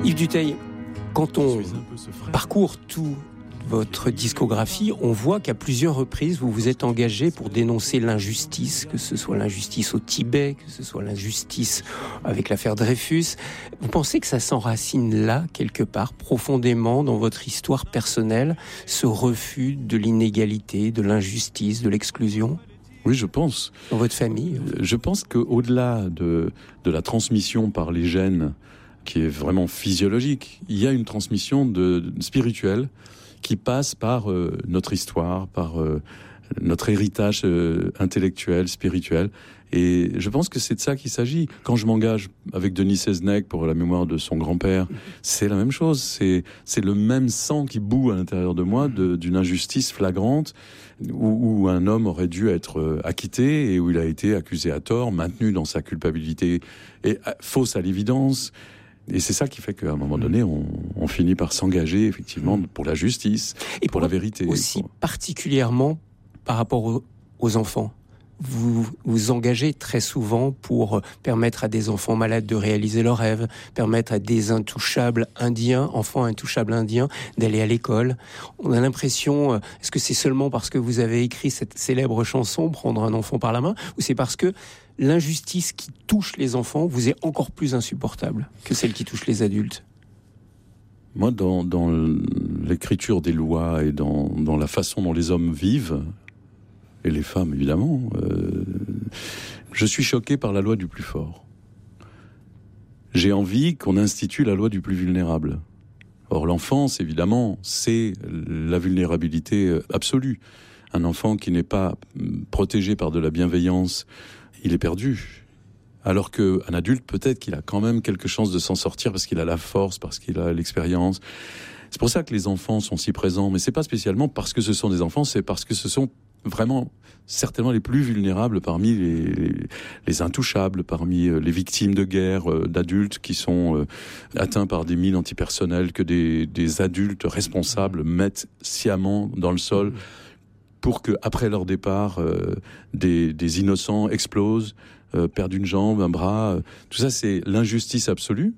Yves Dutheil, quand on parcourt tout votre discographie, on voit qu'à plusieurs reprises, vous vous êtes engagé pour dénoncer l'injustice, que ce soit l'injustice au Tibet, que ce soit l'injustice avec l'affaire Dreyfus. Vous pensez que ça s'enracine là, quelque part, profondément dans votre histoire personnelle, ce refus de l'inégalité, de l'injustice, de l'exclusion ? Oui, je pense. Dans votre famille ? Je pense qu'au-delà de la transmission par les gènes, qui est vraiment physiologique, il y a une transmission spirituelle qui passe par notre histoire, par notre héritage intellectuel, spirituel. Et je pense que c'est de ça qu'il s'agit. Quand je m'engage avec Denis Seznec pour la mémoire de son grand-père, c'est la même chose. C'est le même sang qui bout à l'intérieur de moi d'une injustice flagrante où un homme aurait dû être acquitté et où il a été accusé à tort, maintenu dans sa culpabilité et fausse à l'évidence. Et c'est ça qui fait qu'à un moment donné, on finit par s'engager effectivement pour la justice et pour la vérité. Aussi particulièrement par rapport aux enfants. Vous vous engagez très souvent pour permettre à des enfants malades de réaliser leurs rêves, permettre à des intouchables indiens, enfants intouchables indiens, d'aller à l'école. On a l'impression, est-ce que c'est seulement parce que vous avez écrit cette célèbre chanson, Prendre un enfant par la main, ou c'est parce que l'injustice qui touche les enfants vous est encore plus insupportable que celle qui touche les adultes ? Moi, dans l'écriture des lois et dans la façon dont les hommes vivent, et les femmes évidemment, je suis choqué par la loi du plus fort. J'ai envie qu'on institue la loi du plus vulnérable. Or l'enfance, évidemment, c'est la vulnérabilité absolue. Un enfant qui n'est pas protégé par de la bienveillance, il est perdu. Alors qu'un adulte, peut-être qu'il a quand même quelque chance de s'en sortir parce qu'il a la force, parce qu'il a l'expérience. C'est pour ça que les enfants sont si présents. Mais c'est pas spécialement parce que ce sont des enfants, c'est parce que ce sont vraiment certainement les plus vulnérables parmi les intouchables, parmi les victimes de guerre, d'adultes qui sont atteints par des mines antipersonnelles que des adultes responsables mettent sciemment dans le sol pour que, après leur départ, des innocents explosent, perdent une jambe, un bras. Tout ça, c'est l'injustice absolue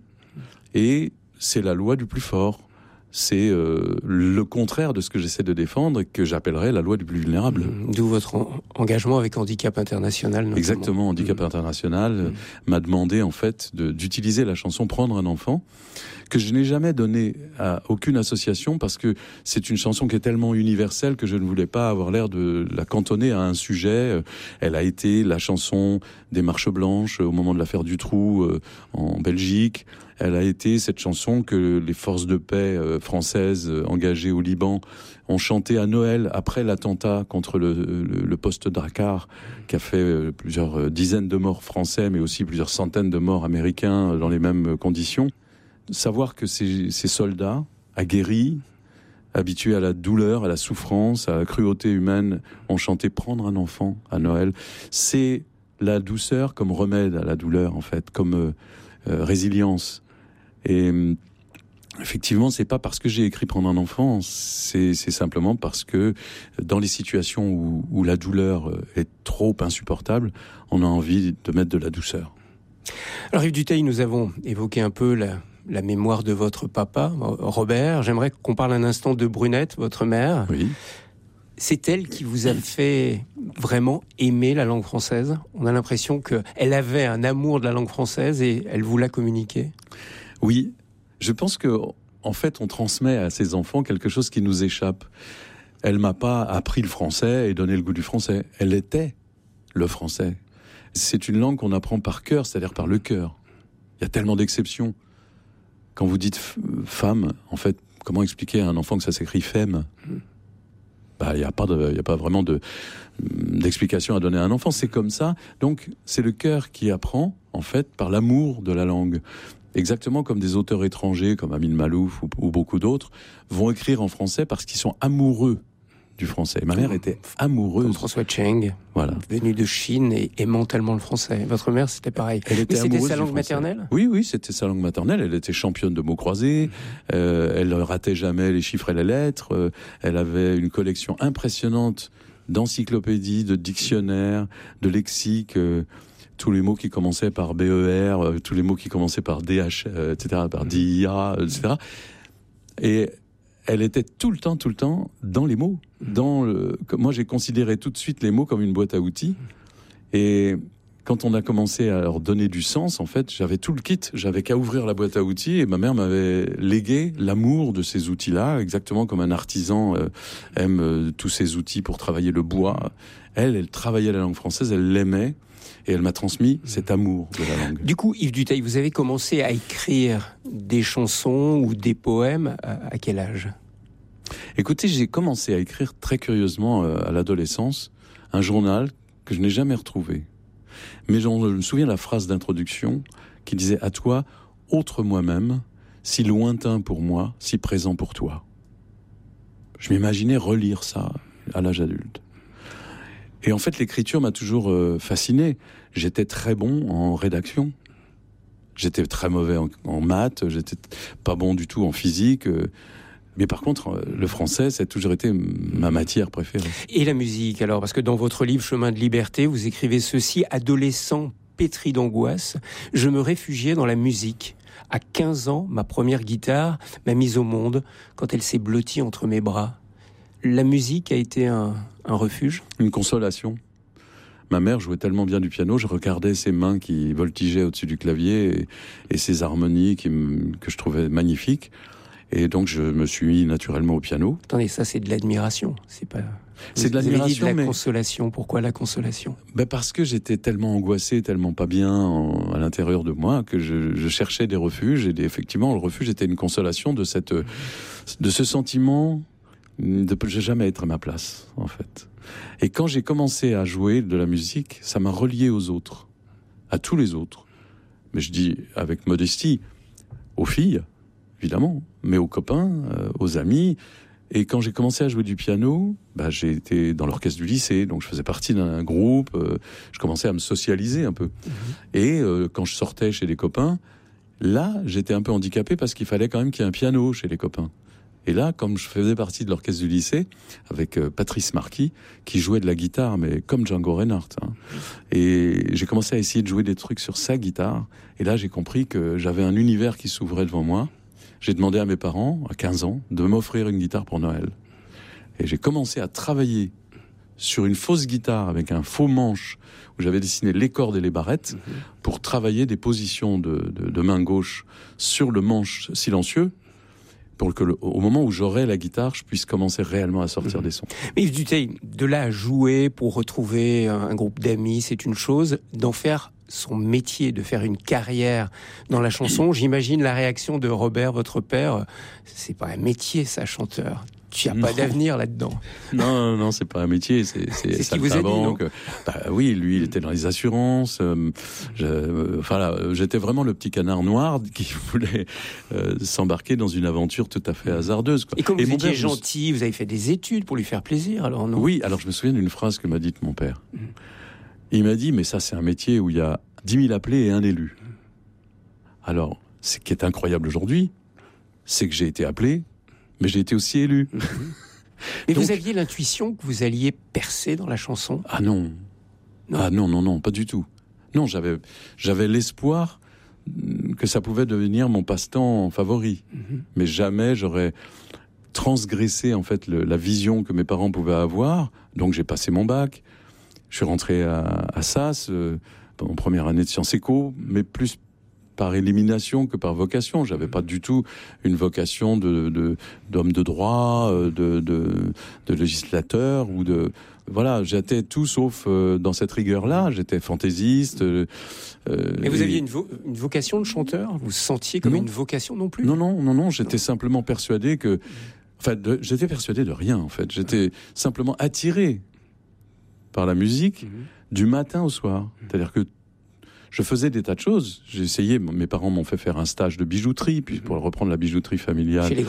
et c'est la loi du plus fort. C'est le contraire de ce que j'essaie de défendre et que j'appellerais la loi du plus vulnérable. D'où votre engagement avec Handicap International, notamment. Exactement, Handicap International m'a demandé en fait d'utiliser la chanson Prendre un enfant, que je n'ai jamais donnée à aucune association parce que c'est une chanson qui est tellement universelle que je ne voulais pas avoir l'air de la cantonner à un sujet. Elle a été la chanson des marches blanches au moment de l'affaire Dutroux en Belgique. Elle a été cette chanson que les forces de paix françaises engagées au Liban ont chanté à Noël après l'attentat contre le poste Drakkar qui a fait plusieurs dizaines de morts français mais aussi plusieurs centaines de morts américains dans les mêmes conditions. Savoir que ces soldats aguerris, habitués à la douleur, à la souffrance, à la cruauté humaine, ont chanté Prendre un enfant à Noël, c'est la douceur comme remède à la douleur en fait, comme résilience. Et effectivement, c'est pas parce que j'ai écrit Prendre un enfant, c'est simplement parce que dans les situations où la douleur est trop insupportable, on a envie de mettre de la douceur. Alors Yves Dutheil, nous avons évoqué un peu la mémoire de votre papa, Robert. J'aimerais qu'on parle un instant de Brunette, votre mère. Oui. C'est elle qui vous a fait vraiment aimer la langue française. On a l'impression qu'elle avait un amour de la langue française et elle vous l'a communiqué. Oui, je pense que en fait, on transmet à ses enfants quelque chose qui nous échappe. Elle m'a pas appris le français et donné le goût du français. Elle était le français. C'est une langue qu'on apprend par cœur, c'est-à-dire par le cœur. Il y a tellement d'exceptions. Quand vous dites femme, en fait, comment expliquer à un enfant que ça s'écrit femme ? Il n'y a pas vraiment d'explication à donner à un enfant. C'est comme ça. Donc, c'est le cœur qui apprend, en fait, par l'amour de la langue. Exactement comme des auteurs étrangers, comme Amin Malouf ou beaucoup d'autres, vont écrire en français parce qu'ils sont amoureux du français. Ma mère était amoureuse. Comme François Cheng, voilà, venu de Chine et aimant tellement le français. Votre mère, c'était pareil. Elle était c'était sa langue maternelle ? Oui, c'était sa langue maternelle. Elle était championne de mots croisés. Elle ne ratait jamais les chiffres et les lettres. Elle avait une collection impressionnante d'encyclopédies, de dictionnaires, de lexiques. tous les mots qui commençaient par BER, tous les mots qui commençaient par DH, etc., par DIA, etc. Et elle était tout le temps dans les mots. Moi, j'ai considéré tout de suite les mots comme une boîte à outils. Et quand on a commencé à leur donner du sens, en fait, j'avais tout le kit. J'avais qu'à ouvrir la boîte à outils et ma mère m'avait légué l'amour de ces outils-là, exactement comme un artisan aime tous ces outils pour travailler le bois. Elle travaillait la langue française, elle l'aimait et elle m'a transmis cet amour de la langue. Du coup, Yves Dutheil, vous avez commencé à écrire des chansons ou des poèmes à quel âge ? Écoutez, j'ai commencé à écrire très curieusement à l'adolescence un journal que je n'ai jamais retrouvé. Mais je me souviens de la phrase d'introduction qui disait « À toi, autre moi-même, si lointain pour moi, si présent pour toi ». Je m'imaginais relire ça à l'âge adulte. Et en fait, l'écriture m'a toujours fasciné. J'étais très bon en rédaction. J'étais très mauvais en maths, j'étais pas bon du tout en physique. Mais par contre, le français, ça a toujours été ma matière préférée. Et la musique, alors ? Parce que dans votre livre « Chemin de liberté », vous écrivez ceci : « Adolescent pétri d'angoisse, je me réfugiais dans la musique. À 15 ans, ma première guitare m'a mise au monde quand elle s'est blottie entre mes bras. » La musique a été un refuge ? Une consolation. Ma mère jouait tellement bien du piano, je regardais ses mains qui voltigeaient au-dessus du clavier et ses harmonies que je trouvais magnifiques. Et donc, je me suis mis naturellement au piano. Attendez, ça, c'est de l'admiration. C'est de l'admiration, mais... consolation. Pourquoi la consolation ? Parce que j'étais tellement angoissé, tellement pas bien à l'intérieur de moi, que je cherchais des refuges. Et effectivement, le refuge était une consolation de ce sentiment de ne jamais être à ma place, en fait. Et quand j'ai commencé à jouer de la musique, ça m'a relié aux autres, à tous les autres. Mais je dis avec modestie, aux filles, évidemment, mais aux copains, aux amis. Et quand j'ai commencé à jouer du piano, j'ai été dans l'orchestre du lycée, donc je faisais partie d'un groupe, je commençais à me socialiser un peu. Et quand je sortais chez les copains, là, j'étais un peu handicapé parce qu'il fallait quand même qu'il y ait un piano chez les copains. Et là, comme je faisais partie de l'orchestre du lycée, avec Patrice Marquis, qui jouait de la guitare, mais comme Django Reinhardt, et j'ai commencé à essayer de jouer des trucs sur sa guitare, et là, j'ai compris que j'avais un univers qui s'ouvrait devant moi. J'ai demandé à mes parents, à 15 ans, de m'offrir une guitare pour Noël. Et j'ai commencé à travailler sur une fausse guitare avec un faux manche où j'avais dessiné les cordes et les barrettes pour travailler des positions de main gauche sur le manche silencieux pour que au moment où j'aurai la guitare, je puisse commencer réellement à sortir des sons. Mais Yves Dutheil, de là à jouer pour retrouver un groupe d'amis, c'est une chose. D'en faire son métier, de faire une carrière dans la chanson, j'imagine la réaction de Robert, votre père. C'est pas un métier, ça, chanteur. Tu n'as pas d'avenir là-dedans. Non, c'est pas un métier, c'est ce qu'il vous a dit, non ? Oui, lui, il était dans les assurances. J'étais vraiment le petit canard noir qui voulait s'embarquer dans une aventure tout à fait hasardeuse, quoi. Et comme vous étiez gentil, vous avez fait des études pour lui faire plaisir, alors non ? Oui, alors je me souviens d'une phrase que m'a dite mon père. Il m'a dit, mais ça, c'est un métier où il y a 10 000 appelés et un élu. Alors, ce qui est incroyable aujourd'hui, c'est que j'ai été appelé, mais j'ai été aussi élu. Mais donc, vous aviez l'intuition que vous alliez percer dans la chanson ? Ah non. Ah non, pas du tout. Non, j'avais l'espoir que ça pouvait devenir mon passe-temps favori. Mais jamais j'aurais transgressé, en fait, la vision que mes parents pouvaient avoir. Donc j'ai passé mon bac. Je suis rentré à Sas, en première année de Sciences Éco, mais plus par élimination que par vocation. J'avais pas du tout une vocation d'homme de droit, de législateur ou de... Voilà, j'étais tout sauf dans cette rigueur-là. J'étais fantaisiste. Mais vous aviez une vocation de chanteur ? Vous sentiez comme une vocation non plus ? Non. J'étais simplement persuadé que... Enfin, j'étais persuadé de rien, en fait. J'étais simplement attiré par la musique du matin au soir. C'est-à-dire que je faisais des tas de choses. J'ai essayé, mes parents m'ont fait faire un stage de bijouterie, puis pour reprendre la bijouterie familiale.